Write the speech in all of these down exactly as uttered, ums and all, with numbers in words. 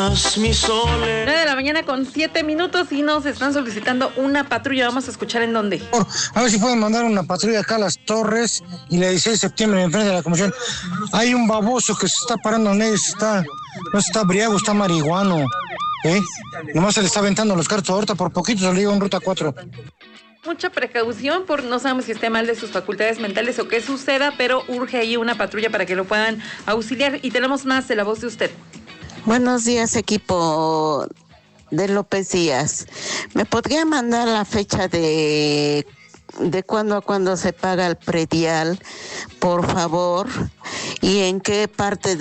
nueve de la mañana con siete minutos y nos están solicitando una patrulla. Vamos a escuchar en dónde. A ver si pueden mandar una patrulla acá a Las Torres y la dieciséis de septiembre enfrente de la comisión. Hay un baboso que se está parando en él, está, no está briago, está marihuano. ¿Eh? Nomás se le está aventando los cartos ahorita, por poquito se le lleva en ruta cuatro. Mucha precaución, por no sabemos si esté mal de sus facultades mentales o qué suceda, pero urge ahí una patrulla para que lo puedan auxiliar. Y tenemos más de la voz de usted. Buenos días, equipo de López Díaz. ¿Me podría mandar la fecha de, de cuándo a cuándo se paga el predial, por favor? ¿Y en qué parte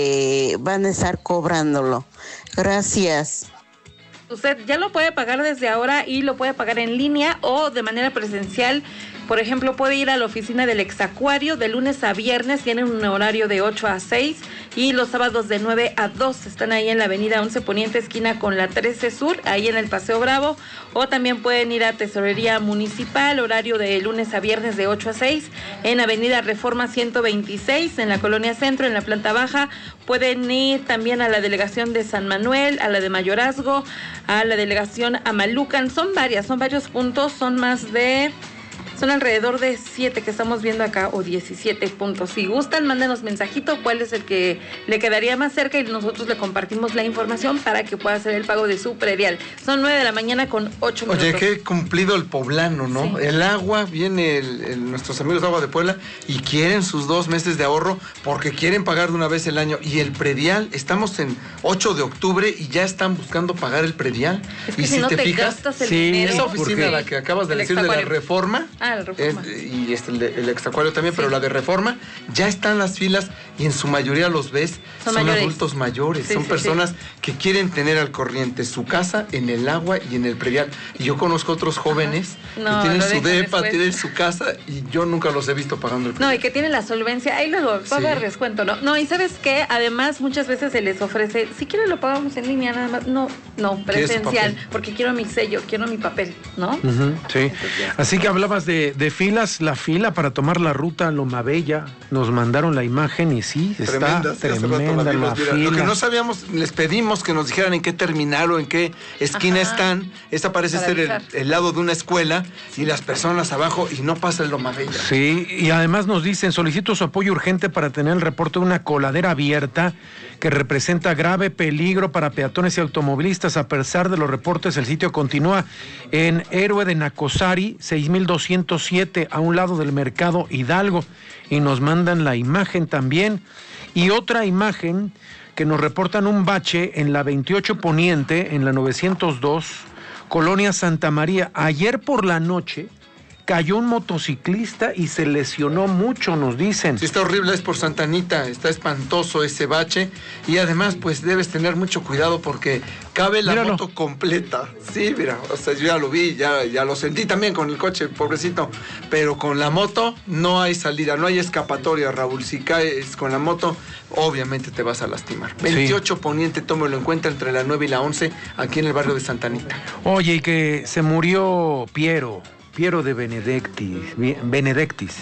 de van a estar cobrándolo? Gracias. Usted ya lo puede pagar desde ahora y lo puede pagar en línea o de manera presencial. Por ejemplo, puede ir a la oficina del Exacuario de lunes a viernes, tienen un horario de ocho a seis y los sábados de nueve a dos. Están ahí en la avenida once Poniente, esquina con la trece Sur, ahí en el Paseo Bravo. O también pueden ir a Tesorería Municipal, horario de lunes a viernes de ocho a seis, en avenida Reforma ciento veintiséis, en la Colonia Centro, en la planta baja. Pueden ir también a la delegación de San Manuel, a la de Mayorazgo, a la delegación Amalucan. Son varias, son varios puntos, son más de... Son alrededor de siete que estamos viendo acá, o diecisiete puntos. Si gustan, mándenos mensajito cuál es el que le quedaría más cerca y nosotros le compartimos la información para que pueda hacer el pago de su predial. Son nueve de la mañana con ocho minutos. Oye, qué cumplido el poblano, ¿no? Sí. El agua, viene el, el, nuestros amigos de Agua de Puebla y quieren sus dos meses de ahorro porque quieren pagar de una vez el año. Y el predial, estamos en ocho de octubre y ya están buscando pagar el predial. Es que y si, si no te, te fijas, gastas el sí, dinero. esa oficina, la que acabas de decir de la Reforma, ah, la Reforma. Es, y este, el, de, el Exacuario también, sí. Pero la de Reforma, ya están las filas y en su mayoría los ves, son, son adultos mayores, sí, son sí, personas sí. que quieren tener al corriente su casa en el agua y en el predial. Y yo conozco otros jóvenes no, que tienen su depa, después. tienen su casa y yo nunca los he visto pagando el predial. No, y que tienen la solvencia, ahí luego va sí. a haber descuento, ¿no? No, y ¿sabes qué? Además, muchas veces se les ofrece, si quieren lo pagamos en línea nada más, no, no, presencial, porque quiero mi sello, quiero mi papel, ¿no? Uh-huh, sí, entonces, así que hablabas de, de filas, la fila para tomar la ruta a Loma Bella, nos mandaron la imagen y sí, está tremenda, tremenda la, la fila. Lo que no sabíamos, les pedimos que nos dijeran en qué terminal o en qué esquina Ajá. están. Esta parece para ser el, el lado de una escuela y las personas abajo y no pasa el Loma Bella. Sí, y además nos dicen, solicito su apoyo urgente para tener el reporte de una coladera abierta que representa grave peligro para peatones y automovilistas. A pesar de los reportes, el sitio continúa en Héroe de Nacosari, seis mil doscientos siete, a un lado del Mercado Hidalgo, y nos mandan la imagen también, y otra imagen que nos reportan un bache en la veintiocho Poniente, en la novecientos dos, Colonia Santa María. Ayer por la noche cayó un motociclista y se lesionó mucho, nos dicen. Sí, está horrible, es por Santa Anita, está espantoso ese bache, y además pues debes tener mucho cuidado porque cabe la Míralo. moto completa. Sí, mira, o sea, yo ya lo vi, ya, ya lo sentí también con el coche, pobrecito, pero con la moto no hay salida, no hay escapatoria, Raúl. Si caes con la moto, obviamente te vas a lastimar. veintiocho sí. Poniente, tómelo en cuenta, entre la nueve y la once, aquí en el barrio de Santa Anita. Oye, y que se murió Piero. Piero de Benedictis, Benedictis.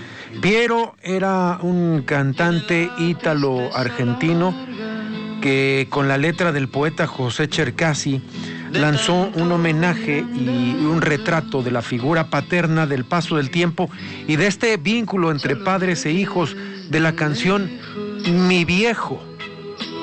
Piero era un cantante ítalo-argentino que con la letra del poeta José Chercassi lanzó un homenaje y un retrato de la figura paterna, del paso del tiempo y de este vínculo entre padres e hijos, de la canción Mi Viejo.